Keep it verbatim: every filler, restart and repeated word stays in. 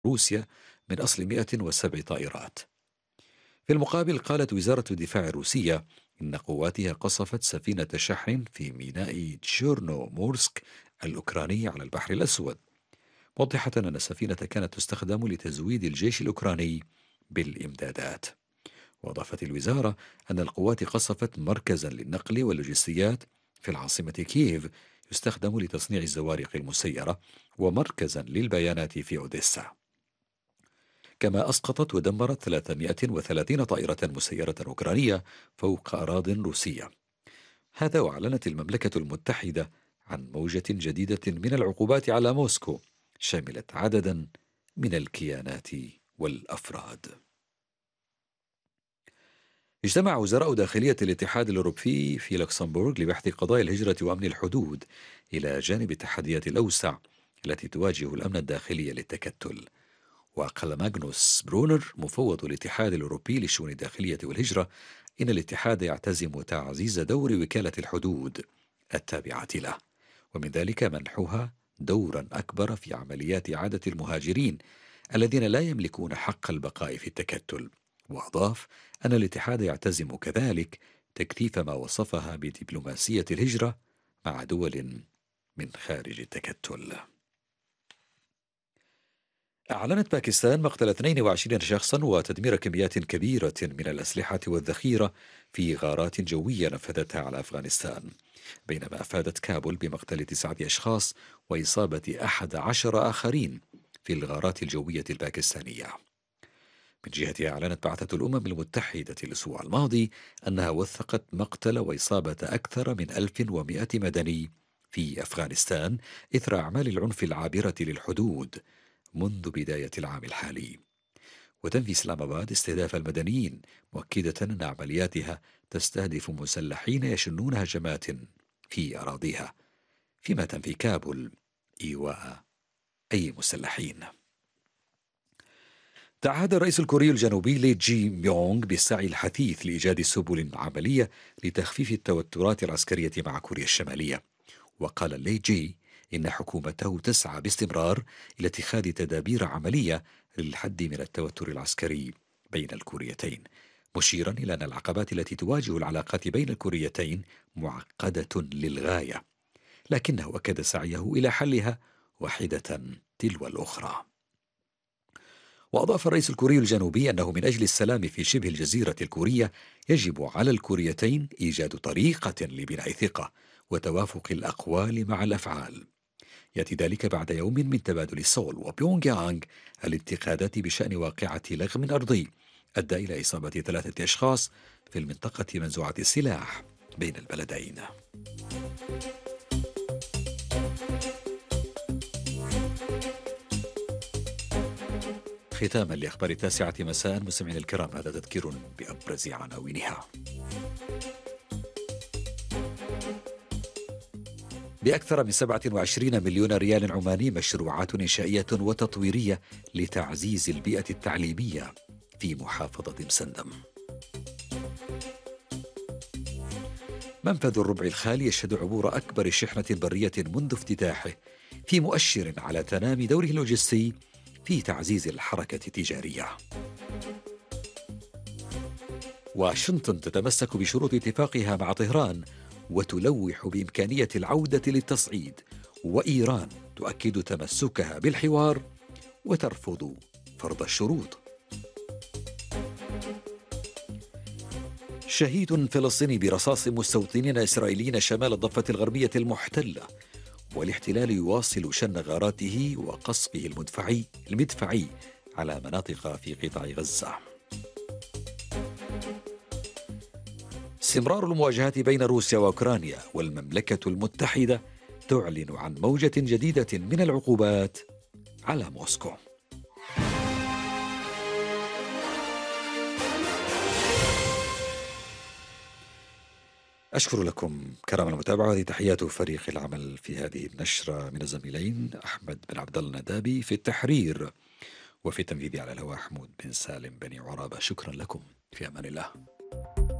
روسيا من أصل مئة وسبع طائرات. في المقابل قالت وزارة الدفاع الروسية إن قواتها قصفت سفينة شحن في ميناء تشيرنومورسك الأوكراني على البحر الأسود، موضحة أن السفينة كانت تستخدم لتزويد الجيش الأوكراني بالإمدادات. وأضافت الوزارة أن القوات قصفت مركزا للنقل واللوجستيات في العاصمة كييف يستخدم لتصنيع الزوارق المسيرة، ومركزا للبيانات في أوديسا. كما أسقطت ودمرت ثلاثمئة وثلاثين طائرة مسيرة أوكرانية فوق أراضٍ روسية. هذا وأعلنت المملكة المتحدة عن موجة جديدة من العقوبات على موسكو شملت عددا من الكيانات والأفراد. اجتمع وزراء داخلية الاتحاد الأوروبي في لوكسمبورغ لبحث قضايا الهجرة وأمن الحدود إلى جانب التحديات الأوسع التي تواجه الأمن الداخلي للتكتل. وقال ماغنوس برونر مفوض الاتحاد الأوروبي للشؤون الداخلية والهجرة إن الاتحاد يعتزم تعزيز دور وكالة الحدود التابعة له، ومن ذلك منحها دورا أكبر في عمليات إعادة المهاجرين الذين لا يملكون حق البقاء في التكتل. وأضاف أن الاتحاد يعتزم كذلك تكثيف ما وصفها بدبلوماسية الهجرة مع دول من خارج التكتل. أعلنت باكستان مقتل اثنين وعشرين شخصا وتدمير كميات كبيرة من الأسلحة والذخيرة في غارات جوية نفذتها على أفغانستان، بينما أفادت كابول بمقتل تسعة أشخاص وإصابة أحد عشر آخرين في الغارات الجوية الباكستانية. من جهتها أعلنت بعثة الأمم المتحدة الأسبوع الماضي أنها وثقت مقتل وإصابة أكثر من ألف ومئة مدني في أفغانستان إثر أعمال العنف العابرة للحدود منذ بداية العام الحالي. وتنفي إسلام آباد استهداف المدنيين، مؤكدة أن عملياتها تستهدف مسلحين يشنون هجمات في أراضيها، فيما تنفي كابول إيواء أي مسلحين. تعهد الرئيس الكوري الجنوبي لي جي ميونغ بالسعي الحثيث لإيجاد سبل عملية لتخفيف التوترات العسكرية مع كوريا الشمالية. وقال لي جي إن حكومته تسعى باستمرار إلى اتخاذ تدابير عملية للحد من التوتر العسكري بين الكوريتين، مشيرا إلى أن العقبات التي تواجه العلاقات بين الكوريتين معقدة للغاية، لكنه أكد سعيه إلى حلها واحدة تلو الأخرى. وأضاف الرئيس الكوري الجنوبي أنه من أجل السلام في شبه الجزيرة الكورية يجب على الكوريتين إيجاد طريقة لبناء ثقة وتوافق الأقوال مع الأفعال. يأتي ذلك بعد يوم من تبادل سول وبيونغ يانغ الانتقادات بشأن واقعة لغم أرضي أدى إلى إصابة ثلاثة أشخاص في المنطقة منزوعة السلاح بين البلدين. ختاما لأخبار التاسعة مساء مستمعينا الكرام، هذا تذكير بأبرز عناوينها. بأكثر من سبعة وعشرين مليون ريال عماني مشروعات إنشائية وتطويرية لتعزيز البيئة التعليمية في محافظة مسندم. منفذ الربع الخالي يشهد عبور أكبر شحنة برية منذ افتتاحه، في مؤشر على تنامي دوره اللوجستي في تعزيز الحركة التجارية. واشنطن تتمسك بشروط اتفاقها مع طهران وتلوح بإمكانية العودة للتصعيد، وإيران تؤكد تمسكها بالحوار وترفض فرض الشروط. شهيد فلسطيني برصاص مستوطنين إسرائيليين شمال الضفة الغربية المحتلة، والاحتلال يواصل شن غاراته وقصفه المدفعي المدفعي على مناطق في قطاع غزة. استمرار المواجهات بين روسيا وأوكرانيا، والمملكة المتحدة تعلن عن موجة جديدة من العقوبات على موسكو. أشكر لكم كرام المتابعة. هذه تحيات فريق العمل في هذه النشرة من الزميلين أحمد بن عبد الله الندابي في التحرير، وفي التنفيذ على الهواء حمود بن سالم بن عرابة. شكرا لكم، في أمان الله.